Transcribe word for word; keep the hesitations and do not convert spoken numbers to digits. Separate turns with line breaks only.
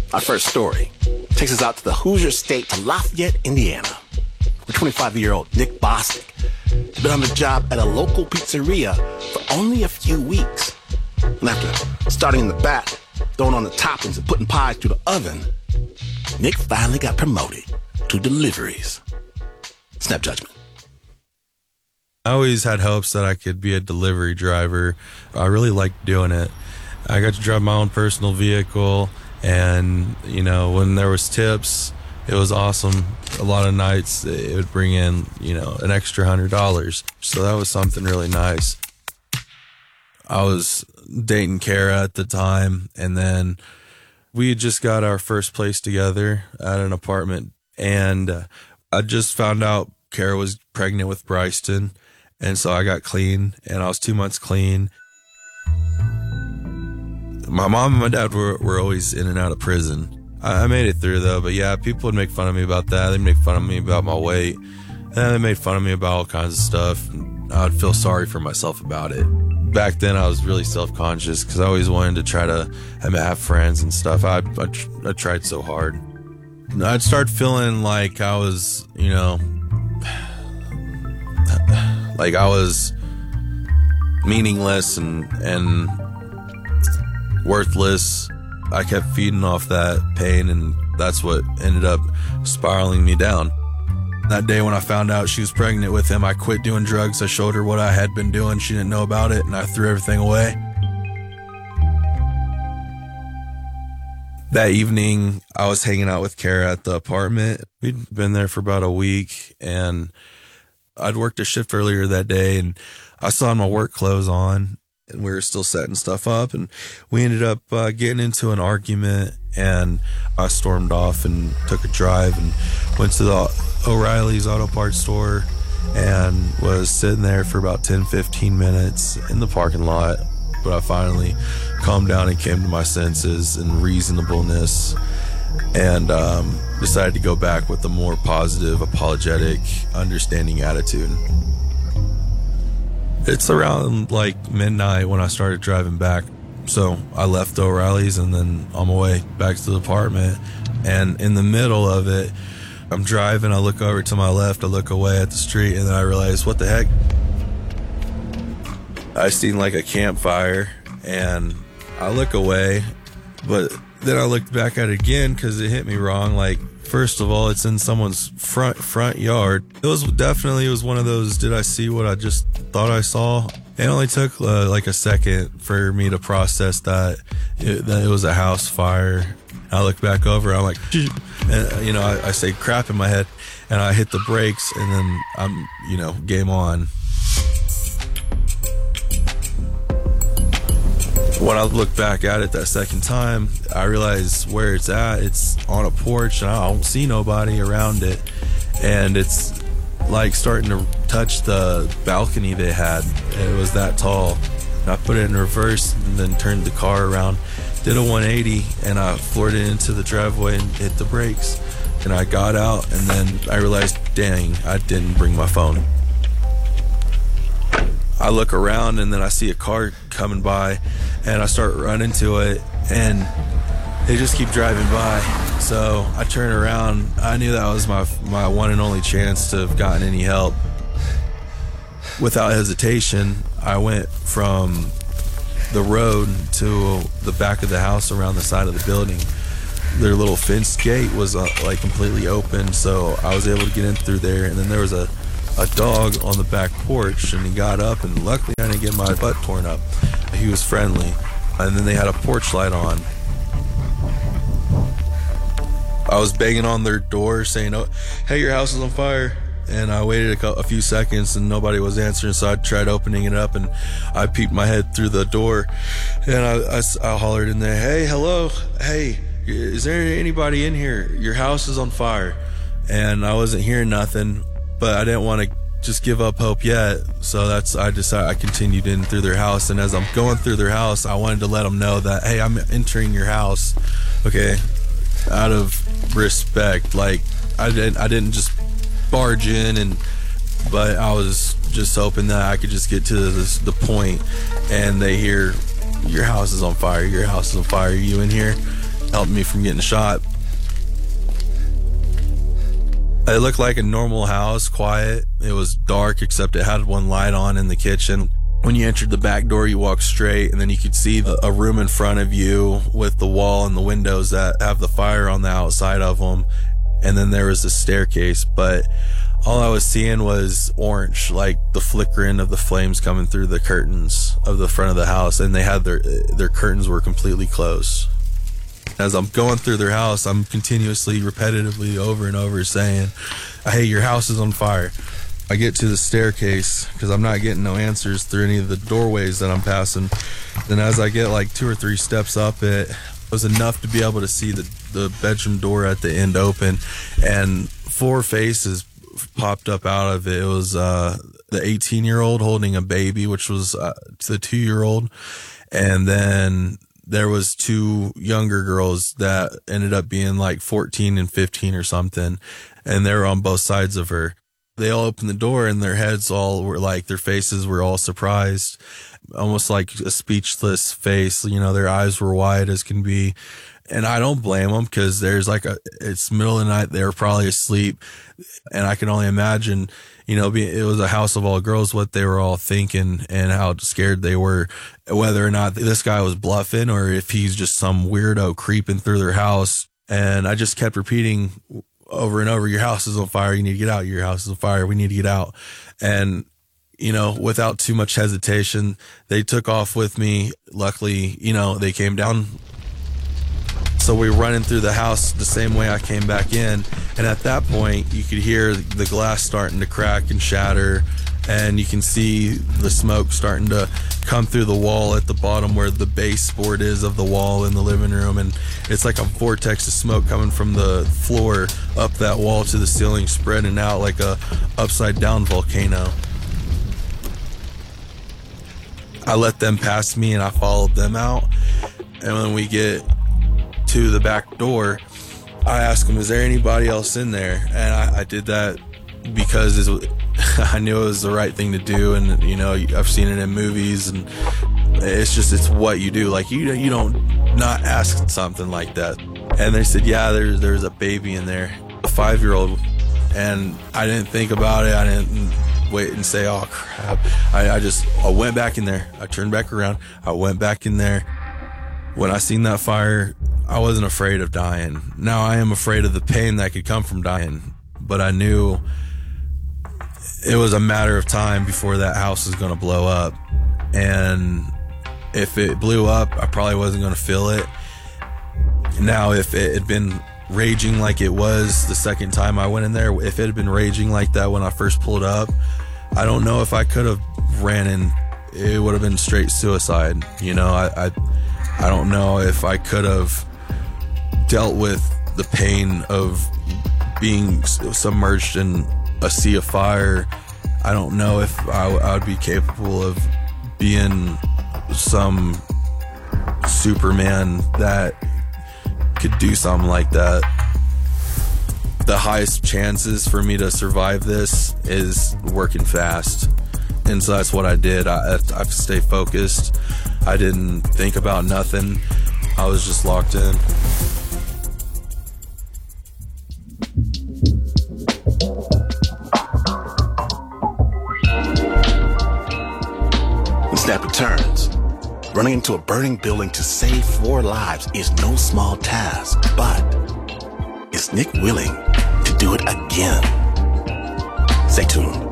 Our first story takes us out to the Hoosier State to Lafayette, Indiana, where twenty-five-year-old Nick Bostic had been on the job at a local pizzeria for only a few weeks. And after starting in the back, throwing on the toppings and putting pies through the oven, Nick finally got promoted to deliveries. Snap judgment.
I always had hopes that I could be a delivery driver. I really liked doing it. I got to drive my own personal vehicle, and, you know, when there was tips, it was awesome. A lot of nights it would bring in, you know, an extra hundred dollars. So that was something really nice. I was dating Kara at the time, and then we had just got our first place together at an apartment, and uh, I just found out Kara was pregnant with Bryson, and so I got clean, and I was two months clean. My mom and my dad were, were always in and out of prison. I, I made it through, though, but yeah, people would make fun of me about that. They'd make fun of me about my weight, and they made fun of me about all kinds of stuff. I would feel sorry for myself about it. Back then, I was really self-conscious because I always wanted to try to have friends and stuff. I, I, I tried so hard. I'd start feeling like I was, you know, like I was meaningless and and worthless. I kept feeding off that pain, and that's what ended up spiraling me down. That day when I found out she was pregnant with him, I quit doing drugs. I showed her what I had been doing. She didn't know about it, and I threw everything away. That evening, I was hanging out with Kara at the apartment. We'd been there for about a week, and I'd worked a shift earlier that day, and I saw my work clothes on, and we were still setting stuff up, and we ended up uh, getting into an argument, and I stormed off and took a drive and went to the O'Reilly's Auto Parts store and was sitting there for about ten, fifteen minutes in the parking lot. But I finally calmed down and came to my senses and reasonableness, and um, decided to go back with a more positive, apologetic, understanding attitude. It's around like midnight when I started driving back. So I left O'Reilly's and then on my way back to the apartment. And in the middle of it, I'm driving, I look over to my left, I look away at the street, and then I realize, what the heck? I seen like a campfire, and I look away, but then I looked back at it again because it hit me wrong. Like, first of all, it's in someone's front front yard. It was definitely, it was one of those, did I see what I just thought I saw? It only took uh, like a second for me to process that it, that it was a house fire. I look back over, I'm like, and, you know, I, I say crap in my head, and I hit the brakes, and then I'm, you know, game on. When I look back at it that second time, I realize where it's at. It's on a porch, and I don't see nobody around it. And it's like starting to touch the balcony they had. It was that tall. And I put it in reverse and then turned the car around, did a one eighty, and I floored it into the driveway and hit the brakes. And I got out, and then I realized, dang, I didn't bring my phone. I look around, and then I see a car coming by, and I start running to it, and they just keep driving by. So I turn around. I knew that was my my one and only chance to have gotten any help. Without hesitation, I went from the road to the back of the house around the side of the building. Their little fenced gate was uh, like completely open, so I was able to get in through there. And then there was a a dog on the back porch, and he got up, and luckily I didn't get my butt torn up. He was friendly. And then they had a porch light on. I was banging on their door saying, oh, hey, your house is on fire. And I waited a, co- a few seconds, and nobody was answering, so I tried opening it up, and I peeked my head through the door, and I, I, I hollered in there, hey, hello, hey, is there anybody in here? Your house is on fire. And I wasn't hearing nothing, but I didn't want to just give up hope yet. So that's, I decided, I continued in through their house. And as I'm going through their house, I wanted to let them know that, hey, I'm entering your house. Okay. Out of respect. Like, I didn't, I didn't just barge in, and, but I was just hoping that I could just get to this, the point, and they hear, your house is on fire. Your house is on fire. Are you in here? helped me from getting shot. It looked like a normal house, quiet. It was dark, except it had one light on in the kitchen. When you entered the back door, you walked straight, and then you could see the, a room in front of you with the wall and the windows that have the fire on the outside of them. And then there was a staircase, but all I was seeing was orange, like the flickering of the flames coming through the curtains of the front of the house, and they had their their curtains were completely closed. As I'm going through their house, I'm continuously, repetitively, over and over saying, "Hey, your house is on fire." I get to the staircase because I'm not getting no answers through any of the doorways that I'm passing. Then as I get like two or three steps up, it was enough to be able to see the, the bedroom door at the end open, and four faces popped up out of it. It was uh, the eighteen year old holding a baby, which was uh, the two year old. And then there was two younger girls that ended up being like fourteen and fifteen or something. And they were on both sides of her. They all opened the door and their heads all were like, their faces were all surprised, almost like a speechless face. You know, their eyes were wide as can be. And I don't blame them, because there's like a, it's middle of the night. They were probably asleep. And I can only imagine, you know, it was a house of all girls, what they were all thinking and how scared they were, whether or not this guy was bluffing or if he's just some weirdo creeping through their house. And I just kept repeating over and over, "Your house is on fire. You need to get out. Your house is on fire. We need to get out." And, you know, without too much hesitation, they took off with me. Luckily, you know, they came down. So we were running through the house the same way I came back in. And at that point, you could hear the glass starting to crack and shatter. And you can see the smoke starting to come through the wall at the bottom where the baseboard is of the wall in the living room. And it's like a vortex of smoke coming from the floor up that wall to the ceiling, spreading out like a upside down volcano. I let them pass me and I followed them out. And when we get to the back door, I asked them, "Is there anybody else in there?" And I, I did that because it's, I knew it was the right thing to do. And, you know, I've seen it in movies, and it's just, it's what you do. Like, you you don't not ask something like that. And they said, "Yeah, there's, there's a baby in there, a five-year-old. And I didn't think about it. I didn't wait and say, "Oh, crap." I, I just, I went back in there. I turned back around. I went back in there. When I seen that fire, I wasn't afraid of dying. Now I am afraid of the pain that could come from dying, but I knew it was a matter of time before that house was going to blow up. And if it blew up, I probably wasn't going to feel it. Now, if it had been raging like it was the second time I went in there, if it had been raging like that when I first pulled up, I don't know if I could have ran in. It would have been straight suicide. You know, I, I, I don't know if I could have dealt with the pain of being submerged in a sea of fire. I don't know if I, I would be capable of being some Superman that could do something like that. The highest chances for me to survive this is working fast. And so that's what I did. I, I stayed focused. I didn't think about nothing. I was just locked in.
When Snap returns, running into a burning building to save four lives is no small task, but is Nick willing to do it again? Stay tuned.